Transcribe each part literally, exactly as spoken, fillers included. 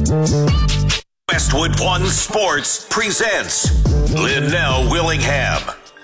Westwood One Sports presents Linnell Willingham.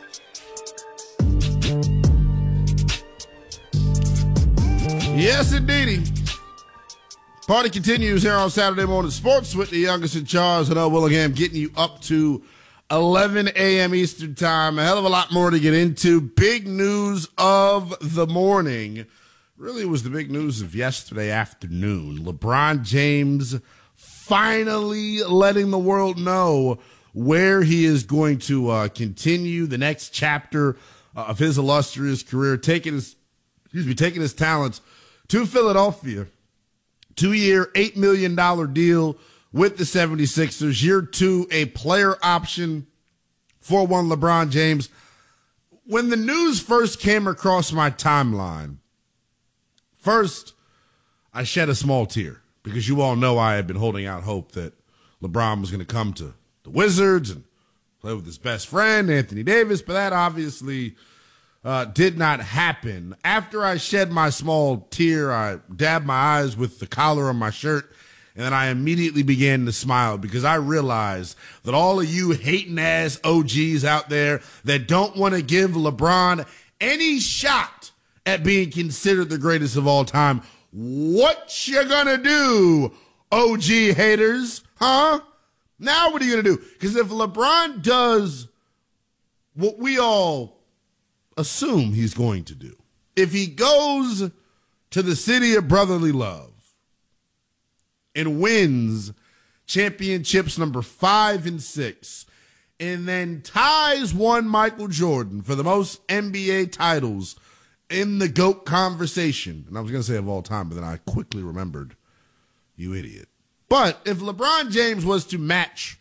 Yes, indeedy. Party continues here on Saturday Morning Sports with the youngest in charge, Linnell Willingham, getting you up to eleven a.m. Eastern Time. A hell of a lot more to get into. Big news of the morning. Really, it was the big news of yesterday afternoon. LeBron James finally letting the world know where he is going to uh, continue the next chapter uh, of his illustrious career, taking his, excuse me, taking his talents to Philadelphia. Two-year, eight million dollars deal with the seventy-sixers. Year two, a player option for one LeBron James. When the news first came across my timeline, first, I shed a small tear because you all know I had been holding out hope that LeBron was going to come to the Wizards and play with his best friend, Anthony Davis, but that obviously uh, did not happen. After I shed my small tear, I dabbed my eyes with the collar on my shirt, and then I immediately began to smile because I realized that all of you hating-ass O Gs out there that don't want to give LeBron any shot at being considered the greatest of all time, what you gonna do, O G haters? Huh? Now what are you gonna do? Because if LeBron does what we all assume he's going to do, if he goes to the city of brotherly love and wins championships number five and six, and then ties one Michael Jordan for the most N B A titles in the GOAT conversation, and I was going to say of all time, but then I quickly remembered, you idiot. But if LeBron James was to match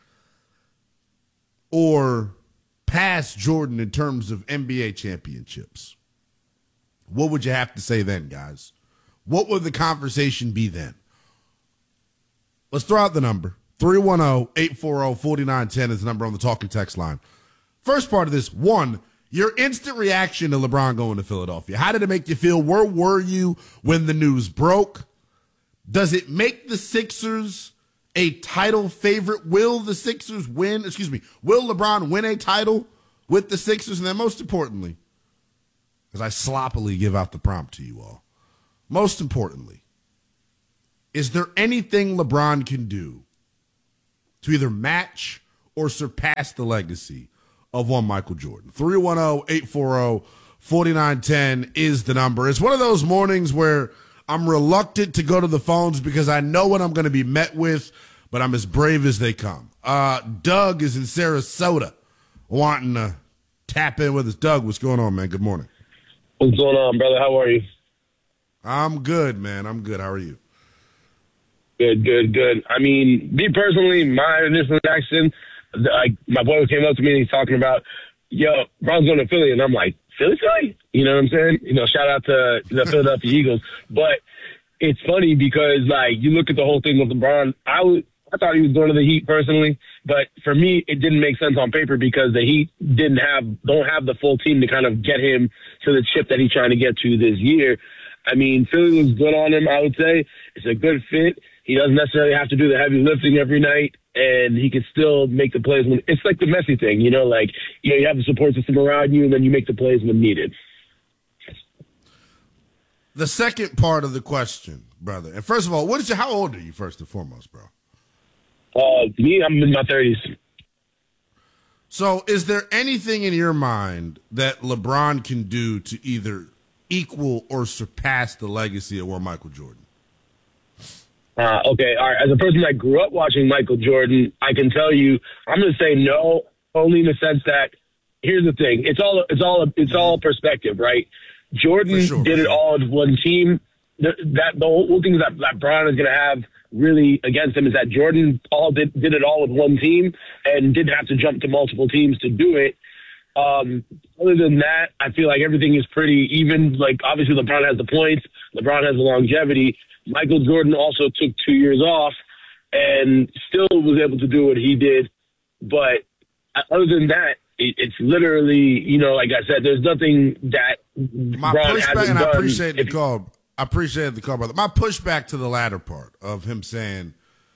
or pass Jordan in terms of N B A championships, what would you have to say then, guys? What would the conversation be then? Let's throw out the number. three one zero, eight four zero, four nine one zero is the number on the talking text line. First part of this, one, your instant reaction to LeBron going to Philadelphia. How did it make you feel? Where were you when the news broke? Does it make the Sixers a title favorite? Will the Sixers win? Excuse me. Will LeBron win a title with the Sixers? And then most importantly, because I sloppily give out the prompt to you all, most importantly, is there anything LeBron can do to either match or surpass the legacy of one Michael Jordan? three one zero, eight four zero, four nine one zero is the number. It's one of those mornings where I'm reluctant to go to the phones because I know what I'm going to be met with, but I'm as brave as they come. Uh, Doug is in Sarasota wanting to tap in with us. Doug, what's going on, man? Good morning. What's going on, brother? How are you? I'm good, man. I'm good. How are you? Good, good, good. I mean, me personally, my initial reaction, like my boy came up to me and he's talking about, yo, Bron's going to Philly, and I'm like, Philly, Philly? You know what I'm saying? You know, shout out to the Philadelphia Eagles. But it's funny because, like, you look at the whole thing with LeBron, I was, I thought he was going to the Heat personally, but for me, it didn't make sense on paper because the Heat didn't have, don't have the full team to kind of get him to the chip that he's trying to get to this year. I mean, Philly was good on him, I would say. It's a good fit. He doesn't necessarily have to do the heavy lifting every night, and he can still make the plays when it's like the Messi thing, you know, like, you know, you have the support system around you, and then you make the plays when needed. The second part of the question, brother, and first of all, what is your, how old are you, first and foremost, bro? Uh, me, I'm in my thirties. So is there anything in your mind that LeBron can do to either equal or surpass the legacy of one Michael Jordan? Uh, okay, all right. As a person that grew up watching Michael Jordan, I can tell you, I'm going to say no, only in the sense that here's the thing: it's all, it's all, it's all perspective, right? Jordan sure, did it all as one team. The, that the whole thing that, that Bron is going to have really against him is that Jordan all did did it all with one team and didn't have to jump to multiple teams to do it. Um, other than that, I feel like everything is pretty even. Like, obviously, LeBron has the points. LeBron has the longevity. Michael Jordan also took two years off and still was able to do what he did. But other than that, it, it's literally, you know, like I said, there's nothing that My Bron pushback, hasn't and done. I appreciate the If- call. I appreciate the call, brother. My pushback to the latter part of him saying,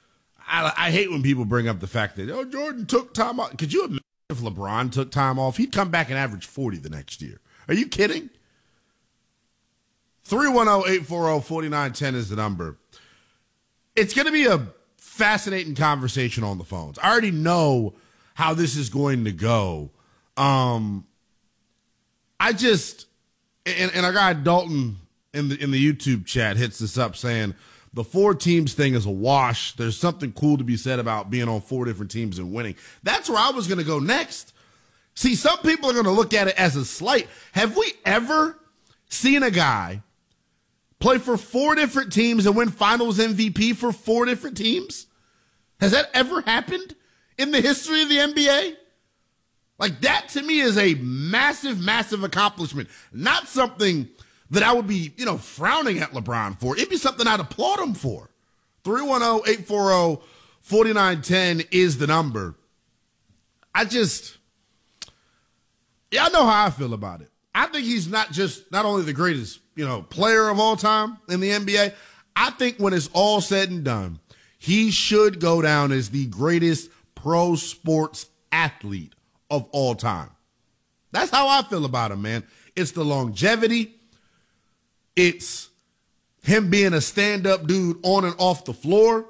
I, I hate when people bring up the fact that, oh, Jordan took time off. Could you imagine if LeBron took time off? He'd come back and average forty the next year. Are you kidding? three one zero, eight four zero, four nine one zero is the number. It's going to be a fascinating conversation on the phones. I already know how this is going to go. Um, I just, and, and our guy Dalton in the in the YouTube chat hits this up saying the four teams thing is a wash. There's something cool to be said about being on four different teams and winning. That's where I was going to go next. See, some people are going to look at it as a slight. Have we ever seen a guy play for four different teams and win finals M V P for four different teams? Has that ever happened in the history of the N B A? Like, that to me is a massive, massive accomplishment. Not something that I would be, you know, frowning at LeBron for. It'd be something I'd applaud him for. three one zero, eight four zero, four nine one zero is the number. I just, yeah, I know how I feel about it. I think he's not just, not only the greatest, you know, player of all time in the N B A, I think when it's all said and done, he should go down as the greatest pro sports athlete of all time. That's how I feel about him, man. It's the longevity. It's him being a stand-up dude on and off the floor.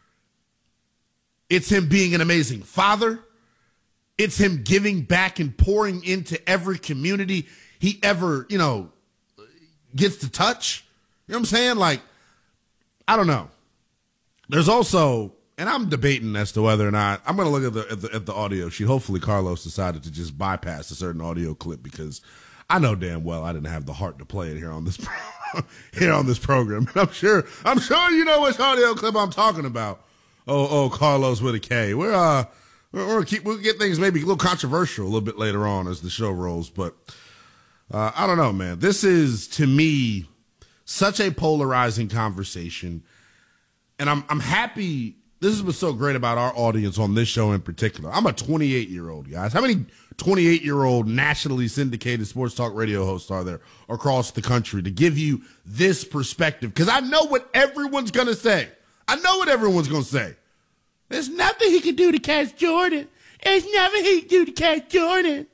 It's him being an amazing father. It's him giving back and pouring into every community he ever, you know, gets to touch. You know what I'm saying? Like, I don't know. There's also, and I'm debating as to whether or not, I'm going to look at the, at the at the audio sheet. Hopefully Carlos decided to just bypass a certain audio clip because I know damn well I didn't have the heart to play it here on this here on this program. I'm sure I'm sure you know which audio clip I'm talking about. Oh, oh, Carlos with a K. We're uh we're, we're keep we'll get things maybe a little controversial a little bit later on as the show rolls, but uh, I don't know, man. This is to me such a polarizing conversation. And I'm I'm happy. This is what's so great about our audience on this show in particular. I'm a twenty-eight-year-old, guys. How many twenty-eight-year-old nationally syndicated sports talk radio hosts are there across the country to give you this perspective? Because I know what everyone's going to say. I know what everyone's going to say. There's nothing he can do to catch Jordan. There's nothing he can do to catch Jordan.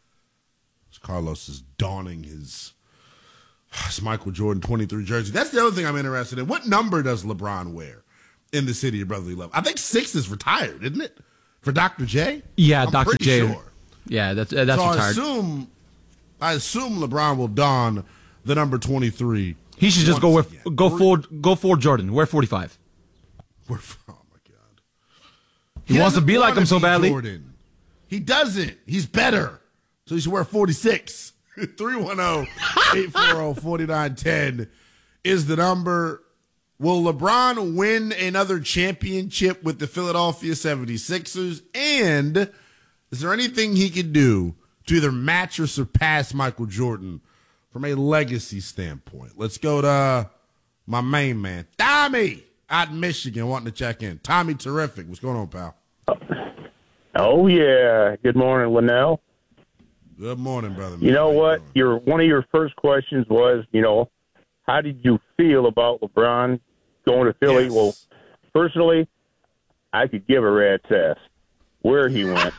Carlos is donning his, his Michael Jordan twenty-three jersey. That's the other thing I'm interested in. What number does LeBron wear in the city of brotherly love? I think six is retired, isn't it? For Doctor J? Yeah, I'm Doctor J. Sure. Yeah, that's uh, that's so retired. I assume, I assume LeBron will don the number twenty-three. He should just go with again. go for go for Jordan. Wear forty-five. We're, oh my God. He, he wants to be like him so badly. Jordan. He doesn't. He's better. So he should wear forty-six. three one zero, eight four zero, four nine one zero is the number. Will LeBron win another championship with the Philadelphia seventy-sixers? And is there anything he can do to either match or surpass Michael Jordan from a legacy standpoint? Let's go to uh, my main man, Tommy, out in Michigan, wanting to check in. Tommy, terrific. What's going on, pal? Oh, yeah. Good morning, Linnell. Good morning, brother. You know what? Your one of your first questions was, you know, how did you feel about LeBron going to Philly? Yes. Well, personally, I could give a rat's ass where he went.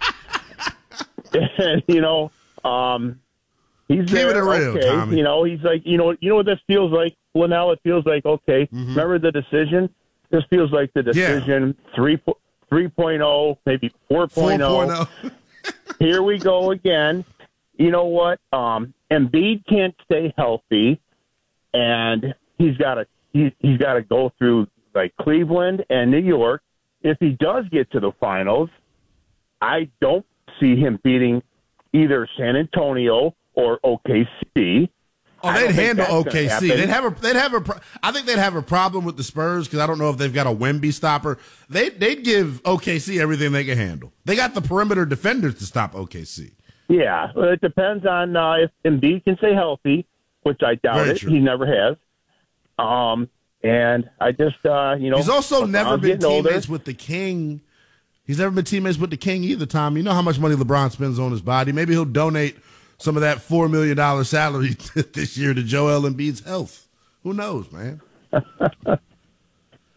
And, you know, um, he's Keep there, it real, okay. Tommy. You know, he's like, you know, you know what this feels like, Linnell? It feels like, okay, Mm-hmm. remember the decision? This feels like the decision Yeah. three, three point oh, maybe four point oh. four point oh. Here we go again. You know what? Um, Embiid can't stay healthy, and he's got to he, he's got to go through like Cleveland and New York. If he does get to the finals, I don't see him beating either San Antonio or O K C. Oh, they'd handle O K C. They'd have a. They'd have a. Pro- I think they'd have a problem with the Spurs because I don't know if they've got a Wemby stopper. They they'd give O K C everything they can handle. They got the perimeter defenders to stop O K C. Yeah, well, it depends on uh, if Embiid can stay healthy, which I doubt Very it. true. He never has. Um, and I just, uh, you know, He's also LeBron's never been getting older. teammates with the King. He's never been teammates with the King either, Tom. You know how much money LeBron spends on his body. Maybe he'll donate some of that four million dollars salary this year to Joel Embiid's health. Who knows, man?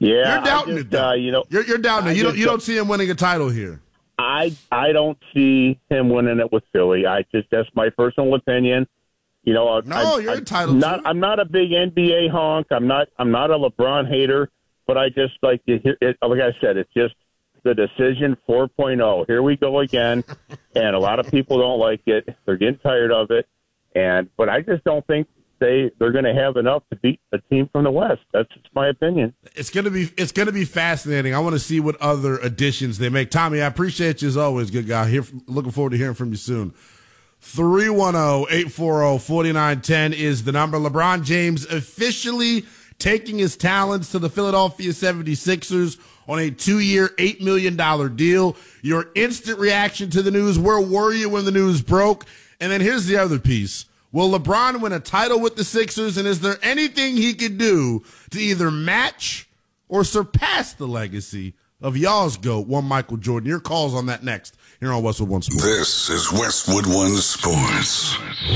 Yeah, you're doubting just, it. Though. Uh, you know, you're, you're doubting I it. You don't. just You don't see him winning a title here. I I don't see him winning it with Philly. I just that's my personal opinion. You know, No, I, you're I, entitled not, to. I'm not a big N B A honk. I'm not. I'm not a LeBron hater. But I just like to hear it. Like I said, it's just the decision four point oh. Here we go again, and a lot of people don't like it. They're getting tired of it, and but I just don't think they they're going to have enough to beat a team from the West. That's just my opinion. It's gonna be. It's gonna be fascinating. I want to see what other additions they make. Tommy, I appreciate you as always, good guy. Here, looking forward to hearing from you soon. three one zero, eight four zero, four nine one zero is the number. LeBron James officially taking his talents to the Philadelphia seventy-sixers on a two-year, eight million dollars deal. Your instant reaction to the news, where were you when the news broke? And then here's the other piece. Will LeBron win a title with the Sixers, and is there anything he could do to either match or surpass the legacy of y'all's GOAT, one Michael Jordan? Your calls on that next here on Westwood One Sports. This is Westwood One Sports.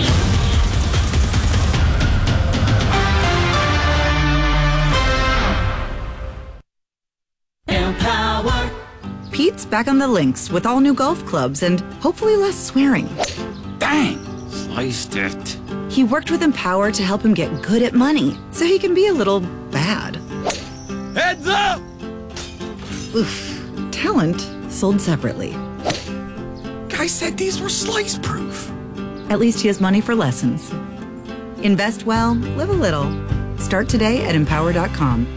Empower. Pete's back on the links with all new golf clubs and hopefully less swearing. Dang, sliced it. He worked with Empower to help him get good at money so he can be a little bad. Heads up! Oof. Talent sold separately. Guy said these were slice proof. At least he has money for lessons. Invest well, live a little. Start today at empower dot com.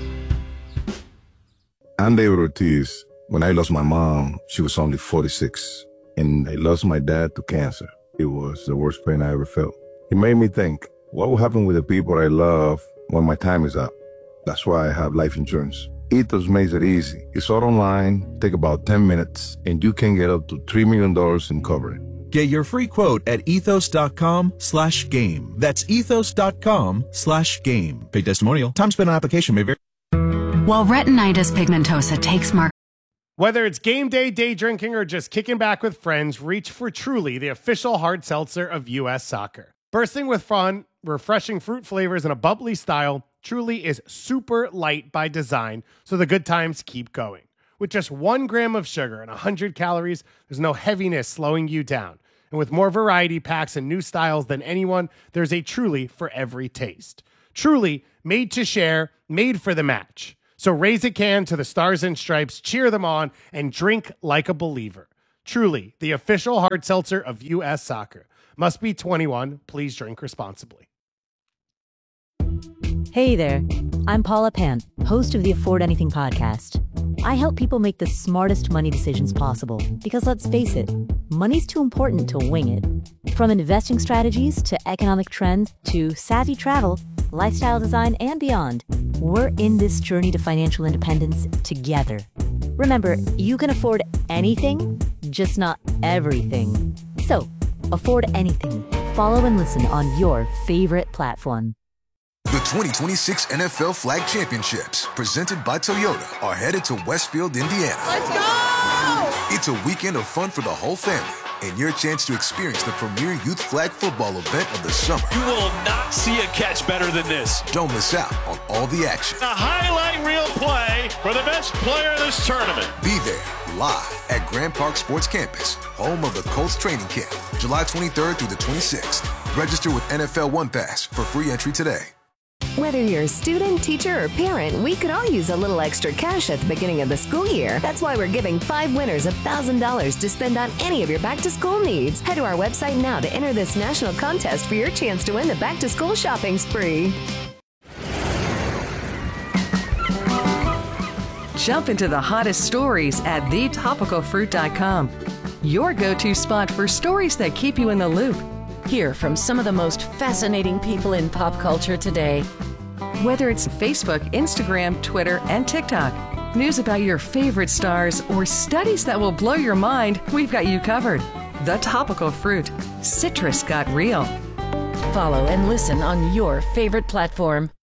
I'm David Ortiz. When I lost my mom, she was only forty-six. And I lost my dad to cancer. It was the worst pain I ever felt. It made me think, what will happen with the people I love when my time is up? That's why I have life insurance. Ethos makes it easy. It's all online, take about ten minutes, and you can get up to three million dollars in coverage. Get your free quote at ethos.com slash game. That's ethos.com slash game. Paid testimonial. Time spent on application may vary. While retinitis pigmentosa takes mark. Whether it's game day, day drinking, or just kicking back with friends, reach for Truly, the official hard seltzer of U S Soccer. Bursting with fun, refreshing fruit flavors, and a bubbly style, Truly is super light by design, so the good times keep going. With just one gram of sugar and one hundred calories, there's no heaviness slowing you down. And with more variety packs and new styles than anyone, there's a Truly for every taste. Truly, made to share, made for the match. So raise a can to the Stars and Stripes, cheer them on, and drink like a believer. Truly, the official hard seltzer of U S Soccer. Must be twenty-one. Please drink responsibly. Hey there, I'm Paula Pant, host of the Afford Anything podcast. I help people make the smartest money decisions possible because, let's face it, money's too important to wing it. From investing strategies to economic trends to savvy travel, lifestyle design, and beyond, we're in this journey to financial independence together. Remember, you can afford anything, just not everything. So, afford anything. Follow and listen on your favorite platform. The twenty twenty-six N F L Flag Championships, presented by Toyota, are headed to Westfield, Indiana. Let's go! It's a weekend of fun for the whole family, and your chance to experience the premier youth flag football event of the summer. You will not see a catch better than this. Don't miss out on all the action. A highlight reel play for the best player of this tournament. Be there, live at Grand Park Sports Campus, home of the Colts training camp, July twenty-third through the twenty-sixth. Register with N F L One Pass for free entry today. Whether you're a student, teacher, or parent, we could all use a little extra cash at the beginning of the school year. That's why we're giving five winners one thousand dollars to spend on any of your back-to-school needs. Head to our website now to enter this national contest for your chance to win the back-to-school shopping spree. Jump into the hottest stories at the topical fruit dot com. Your go-to spot for stories that keep you in the loop. Hear from some of the most fascinating people in pop culture today. Whether it's Facebook, Instagram, Twitter, and TikTok, news about your favorite stars, or studies that will blow your mind, we've got you covered. The Topical Fruit. Citrus got real. Follow and listen on your favorite platform.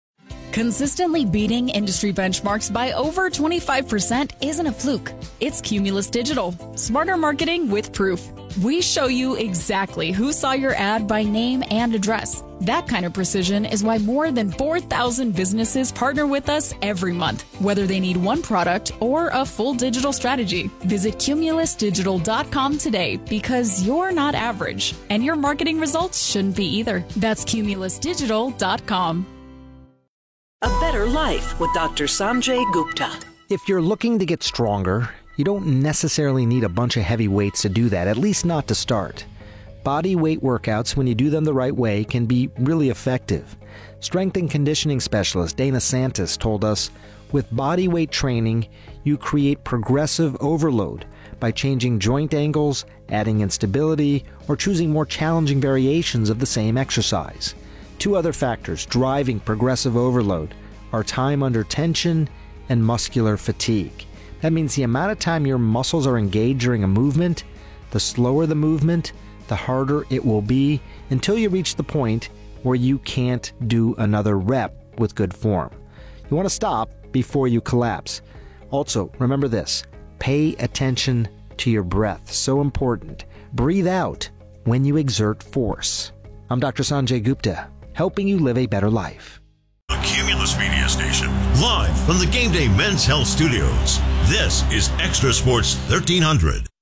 Consistently beating industry benchmarks by over twenty-five percent isn't a fluke. It's Cumulus Digital. Smarter marketing with proof. We show you exactly who saw your ad by name and address. That kind of precision is why more than four thousand businesses partner with us every month, whether they need one product or a full digital strategy. Visit cumulus digital dot com today because you're not average, and your marketing results shouldn't be either. That's cumulus digital dot com. A better life with Doctor Sanjay Gupta. If you're looking to get stronger, you don't necessarily need a bunch of heavy weights to do that, at least not to start. Body weight workouts, when you do them the right way, can be really effective. Strength and conditioning specialist Dana Santis told us, with body weight training, you create progressive overload by changing joint angles, adding instability, or choosing more challenging variations of the same exercise. Two other factors driving progressive overload are time under tension and muscular fatigue. That means the amount of time your muscles are engaged during a movement, the slower the movement, the harder it will be until you reach the point where you can't do another rep with good form. You want to stop before you collapse. Also, remember this, pay attention to your breath. So important. Breathe out when you exert force. I'm Doctor Sanjay Gupta, helping you live a better life. The Cumulus Media Station, live from the Game Day Men's Health Studios. This is Extra Sports thirteen hundred.